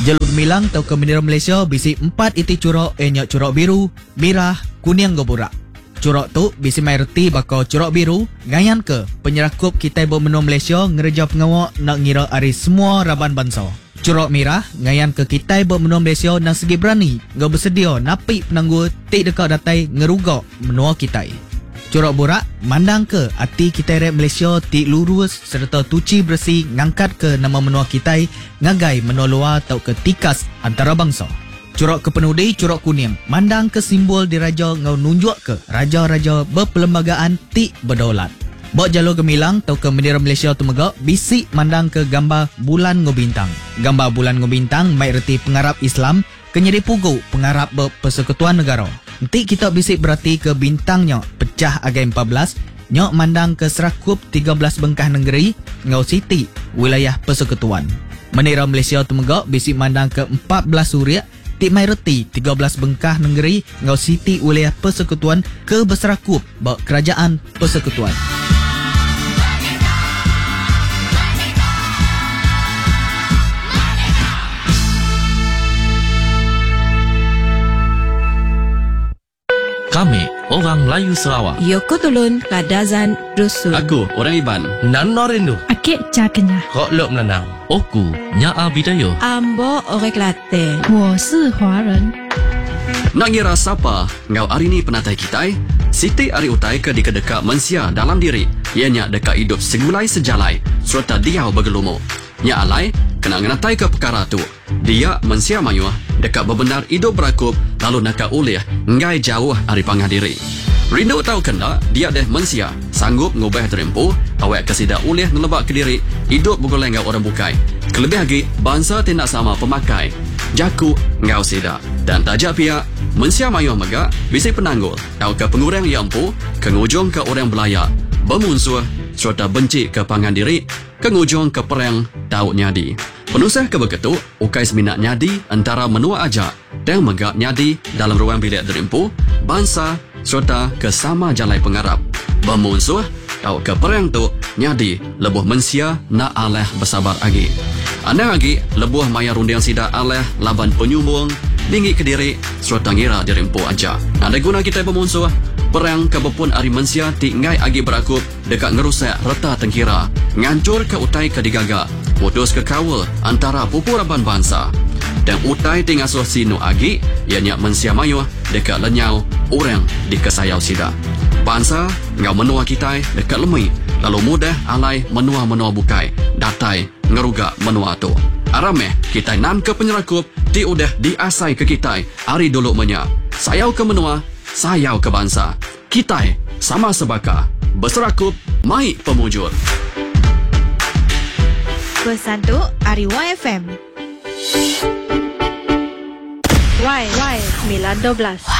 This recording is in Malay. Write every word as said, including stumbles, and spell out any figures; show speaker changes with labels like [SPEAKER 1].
[SPEAKER 1] Jalur Gemilang atau ke bendera Malaysia bisi empat iti curok enyak curok biru, merah, kuning goburak. Curok tu bisi mai reti bakal curok biru ngayan ke penyerakup kita bermenua Malaysia ngereja pengawak nak ngira ari semua raban bangsa. Curok merah ngayan ke kita bermenua Malaysia nang segi berani ngau bersedia napi penangguh tik dekat datai ngerugak menua kita. Curok burak mandang ke ati kita rep Malaysia tik lurus serta tuci bersih ngangkat ke nama menua kita ngagai menua luar atau ke tikas antara bangsa. Curok kepenudi curok kuning mandang ke simbol diraja ngau nunjuk ke raja-raja berperlembagaan tik berdaulat. Bok jalur Gemilang atau ke bendera Malaysia tu megak bisik mandang ke gambar bulan ngobintang. Gambar bulan ngobintang mai reti pengarap Islam kenyedi pugu pengarap berpersekutuan negara. Nanti kita bisik berarti ke bintangnya pecah agai empat belas nyok mandang ke serakup tiga belas bengkah negeri ngau siti wilayah persekutuan. Bendera Malaysia tu megak bisik mandang ke empat belas suria tik mai reti tiga belas bengkah negeri ngau siti wilayah persekutuan ke berserakup bak kerajaan persekutuan.
[SPEAKER 2] Kami orang Melayu Sarawak.
[SPEAKER 3] Yoko Tulun Kadazan Dusun.
[SPEAKER 4] Aku orang Iban.
[SPEAKER 2] Nan Norindu.
[SPEAKER 5] Akik Cakenya.
[SPEAKER 2] Kok lok menanau. Oku Nyaa Bidayo.
[SPEAKER 3] Ambo Orang Kelantan.
[SPEAKER 5] 我是华人。
[SPEAKER 4] Nak ngira siapa ngau hari ni penatai kita? Siti ari utai ke dikadeka mensia dalam diri. Ianya dekat hidup segulai sejalai serta dia bergelumu. Nya alai kena ngenatai ke perkara tu. Dia mensia mayuah dekat berbenar hidup berakup lalu nak ulih ngai jauh dari pangah diri. Rindu tahu kena dia deh mensia sanggup ngubah terempu awak kesida ulih ngelebak ke diri hidup bergoleng ngau orang bukai. Kelebih lagi bangsa tidak sama pemakai. Jaku ngau sida dan tajak pihak mensia mayuah megak bisi penanggul atau ke pengurang yang empu kengujung ke orang belayak bermunsuh serta benci ke pangan diri kengujung ke perang tahu nyadi. Penusah ke begitu ukai seminat nyadi antara menua aja dan megak nyadi dalam ruang bilik derimpu bangsa serta ke sama jalai pengarap bermunsuh atau ke perang tu nyadi lebuh mensia nak aleh bersabar lagi. Anda lagi lebuh maya rundiang sida aleh laban penyumbung tinggi ke diri serta ngira derimpu aja. Ada guna kita bermunsuh perang kebepun ari mensia tinggai agi berakup dekat ngerusak reta tengkira ngancur ke utai ke digaga putus ke kawal antara pupuraban bangsa dan utai tingasuh sinu agi ianya mensia mayuh dekat lenyau orang di kesayau sida bangsa ngau menua kita dekat lemui lalu mudah alai menua-menua bukai datai ngeruga menua tu arameh kita nan ke penyerakup ti udah diasai ke kita ari dulu menya sayau ke menua sayau ke bangsa kita sama sebaka berserakup mai pemujur.
[SPEAKER 3] Pesan tu Ari Y F M. Y Y sembilan dua belas.